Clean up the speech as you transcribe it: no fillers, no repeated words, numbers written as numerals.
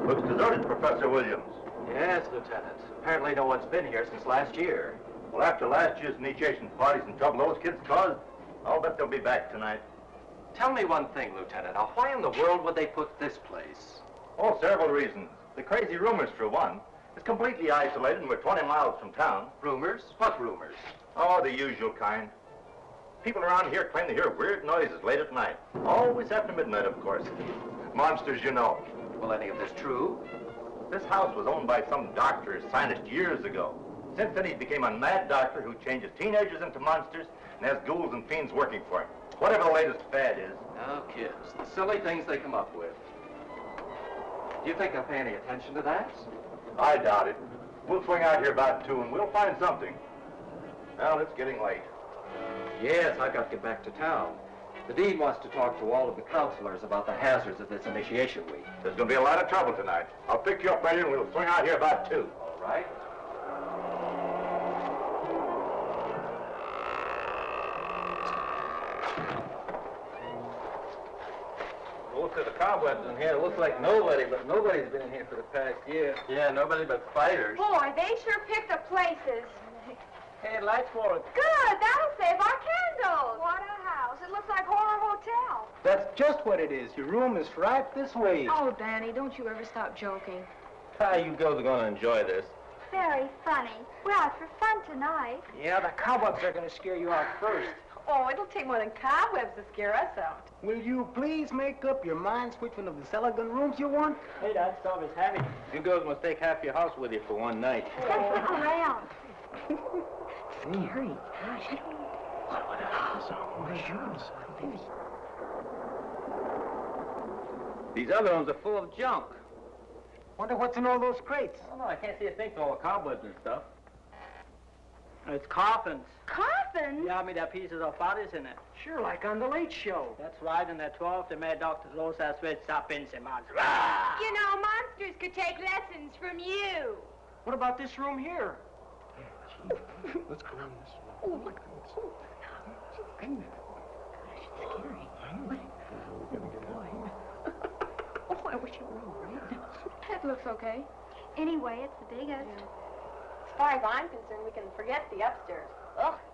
Looks deserted, Professor Williams. Yes, Lieutenant. Apparently no one's been here since last year. Well, after last year's initiation parties and trouble those kids caused, I'll bet they'll be back tonight. Tell me one thing, Lieutenant. Now, why in the world would they put this place? Oh, several reasons. The crazy rumors, for one. It's completely isolated and we're 20 miles from town. Rumors? What rumors? Oh, the usual kind. People around here claim to hear weird noises late at night. Always after midnight, of course. Monsters, you know. Will any of this true? This house was owned by some doctor or scientist years ago. Since then, he became a mad doctor who changes teenagers into monsters and has ghouls and fiends working for him. Whatever the latest fad is. Oh, kids. The silly things they come up with. Do you think they'll pay any attention to that? I doubt it. We'll swing out here about 2 and we'll find something. Well, it's getting late. Yes, I've got to get back to town. The dean wants to talk to all of the counselors about the hazards of this initiation week. There's going to be a lot of trouble tonight. I'll pick you up later and we'll swing out here about 2. All right. Look at the cobwebs in here. It looks like nobody's been in here for the past year. Yeah, nobody but fighters. Boy, they sure picked the places. Hey, lights for it. Good, that'll save our candles. What a house. It looks like Horror Hotel. That's just what it is. Your room is right this way. Oh, Danny, don't you ever stop joking. You girls are going to enjoy this. Very funny. We're out for fun tonight. Yeah, the cobwebs are going to scare you out first. Oh, it'll take more than cobwebs to scare us out. Will you please make up your minds which one of the cellar gun rooms you want? Hey, that stuff is heavy. You girls must take half your house with you for one night. Let's look around. Scary. These other ones are full of junk. Wonder what's in all those crates. Oh, no, I can't see a thing for all the cobwebs and stuff. It's coffins. Coffins? Yeah, I mean, there are pieces of bodies in it. Sure, like on the Late Show. That's right, and that 12 the mad doctors Los Azuetes Sapins and You know, monsters could take lessons from you. What about this room here? Let's go in this room. Oh, look. Gosh, it's scary. Oh, I wish it were all right now. That looks okay. Anyway, it's the biggest. As far as I'm concerned, we can forget the upstairs. Ugh,